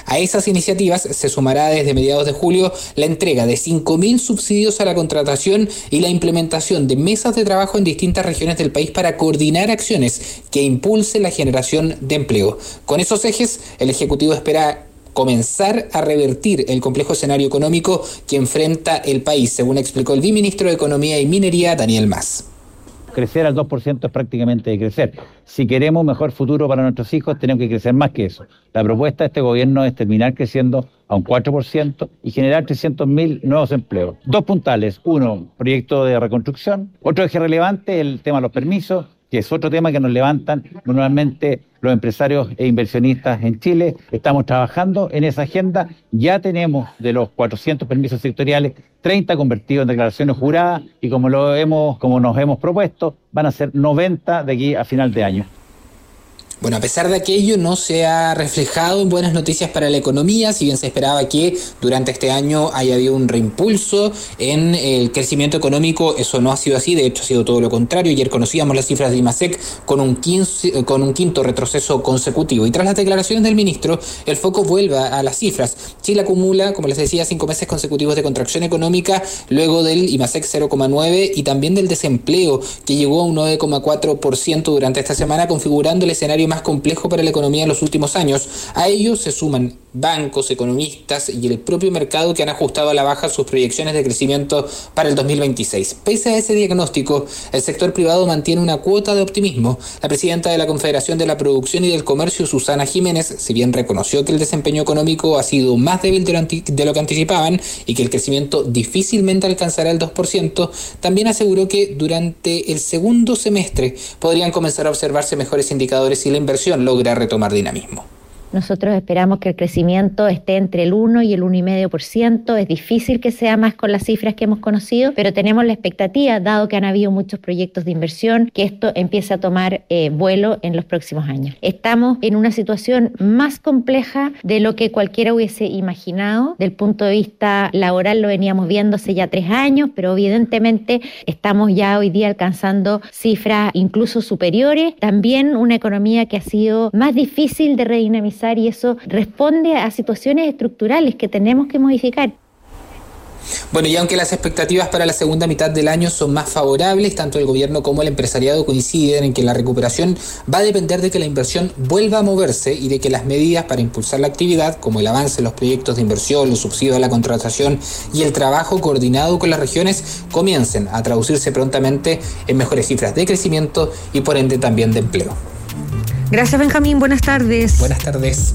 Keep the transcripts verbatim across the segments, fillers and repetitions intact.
A esas iniciativas se sumará desde mediados de julio la entrega de cinco mil subsidios a la contratación y la implementación de mesas de trabajo en distintas regiones del país para coordinar acciones que impulsen la generación de empleo. Con esos ejes, el Ejecutivo espera comenzar a revertir el complejo escenario económico que enfrenta el país, según explicó el viceministro de Economía y Minería, Daniel Mas. Crecer al dos por ciento es prácticamente de crecer. Si queremos un mejor futuro para nuestros hijos, tenemos que crecer más que eso. La propuesta de este gobierno es terminar creciendo a un cuatro por ciento y generar trescientos mil nuevos empleos. Dos puntales. Uno, proyecto de reconstrucción. Otro eje relevante, el tema de los permisos, que es otro tema que nos levantan normalmente los empresarios e inversionistas en Chile. Estamos trabajando en esa agenda. Ya tenemos de los cuatrocientos permisos sectoriales, treinta convertidos en declaraciones juradas y como lo hemos, como nos hemos propuesto, van a ser noventa de aquí a final de año. Bueno, a pesar de aquello, no se ha reflejado en buenas noticias para la economía, si bien se esperaba que durante este año haya habido un reimpulso en el crecimiento económico, eso no ha sido así, de hecho ha sido todo lo contrario. Ayer conocíamos las cifras de IMASEC con un, quince, con un quinto retroceso consecutivo. Y tras las declaraciones del ministro, el foco vuelve a las cifras. Chile acumula, como les decía, cinco meses consecutivos de contracción económica, luego del IMASEC cero coma nueve y también del desempleo, que llegó a un nueve coma cuatro por ciento durante esta semana, configurando el escenario más complejo para la economía en los últimos años. A ello se suman bancos, economistas y el propio mercado que han ajustado a la baja sus proyecciones de crecimiento para el dos mil veintiséis. Pese a ese diagnóstico, el sector privado mantiene una cuota de optimismo. La presidenta de la Confederación de la Producción y del Comercio, Susana Jiménez, si bien reconoció que el desempeño económico ha sido más débil de lo que anticipaban y que el crecimiento difícilmente alcanzará el dos por ciento, también aseguró que durante el segundo semestre podrían comenzar a observarse mejores indicadores si la inversión logra retomar dinamismo. Nosotros esperamos que el crecimiento esté entre el uno y el uno coma cinco por ciento. Es difícil que sea más con las cifras que hemos conocido, pero tenemos la expectativa, dado que han habido muchos proyectos de inversión, que esto empiece a tomar eh, vuelo en los próximos años. Estamos en una situación más compleja de lo que cualquiera hubiese imaginado. Del punto de vista laboral lo veníamos viendo hace ya tres años, pero evidentemente estamos ya hoy día alcanzando cifras incluso superiores. También una economía que ha sido más difícil de redinamizar, y eso responde a situaciones estructurales que tenemos que modificar. Bueno, y aunque las expectativas para la segunda mitad del año son más favorables, tanto el gobierno como el empresariado coinciden en que la recuperación va a depender de que la inversión vuelva a moverse y de que las medidas para impulsar la actividad, como el avance en los proyectos de inversión, los subsidios a la contratación y el trabajo coordinado con las regiones, comiencen a traducirse prontamente en mejores cifras de crecimiento y por ende también de empleo. Gracias, Benjamín. Buenas tardes. Buenas tardes.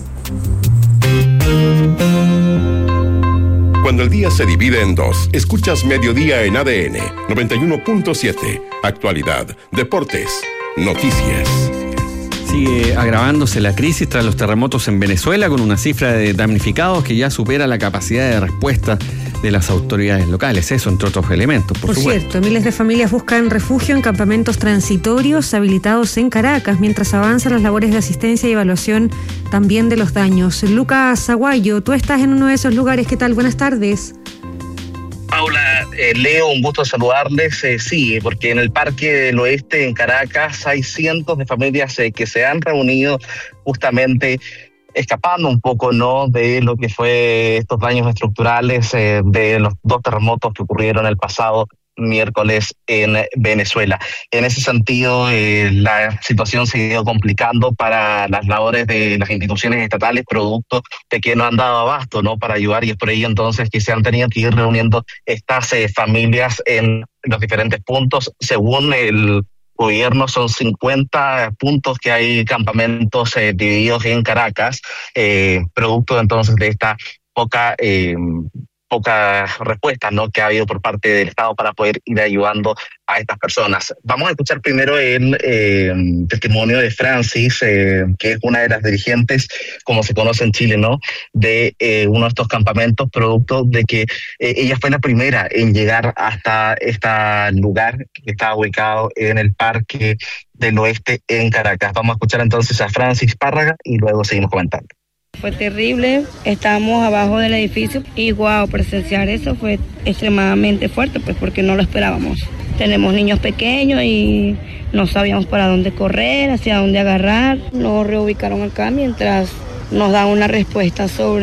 Cuando el día se divide en dos, escuchas Mediodía en A D N noventa y uno punto siete. Actualidad, deportes, noticias. Sigue agravándose la crisis tras los terremotos en Venezuela, con una cifra de damnificados que ya supera la capacidad de respuesta de las autoridades locales, eso entre otros elementos, por, por supuesto. cierto, miles de familias buscan refugio en campamentos transitorios habilitados en Caracas, mientras avanzan las labores de asistencia y evaluación también de los daños. Lucas Aguayo, tú estás en uno de esos lugares, ¿qué tal? Buenas tardes. Paula, eh, Leo, un gusto saludarles. Eh, sí, porque en el Parque del Oeste, en Caracas, hay cientos de familias eh, que se han reunido justamente escapando un poco, ¿no?, de lo que fue estos daños estructurales eh, de los dos terremotos que ocurrieron el pasado miércoles en Venezuela. En ese sentido, eh, la situación se ha ido complicando para las labores de las instituciones estatales, producto de que no han dado abasto, ¿no?, para ayudar, y es por ello entonces que se han tenido que ir reuniendo estas eh, familias en los diferentes puntos. Según el gobierno, son cincuenta puntos que hay campamentos eh, divididos en Caracas, eh, producto entonces de esta poca eh, poca respuesta, ¿no?, que ha habido por parte del Estado para poder ir ayudando a estas personas. Vamos a escuchar primero el eh, testimonio de Francis, eh, que es una de las dirigentes, como se conoce en Chile, ¿no?, de eh, uno de estos campamentos, producto de que eh, ella fue la primera en llegar hasta este lugar que está ubicado en el Parque del Oeste en Caracas. Vamos a escuchar entonces a Francis Párraga y luego seguimos comentando. Fue terrible, estábamos abajo del edificio y wow, presenciar eso fue extremadamente fuerte, pues porque no lo esperábamos. Tenemos niños pequeños y no sabíamos para dónde correr, hacia dónde agarrar. Nos reubicaron acá mientras nos dan una respuesta sobre